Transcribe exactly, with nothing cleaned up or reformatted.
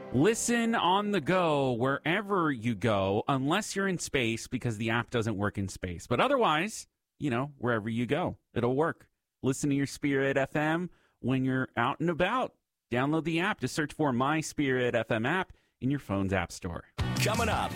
Listen on the go wherever you go, unless you're in space because the app doesn't work in space. But otherwise, you know, wherever you go, it'll work. Listen to your Spirit F M when you're out and about. Download the app to search for My Spirit F M app in your phone's app store. Coming up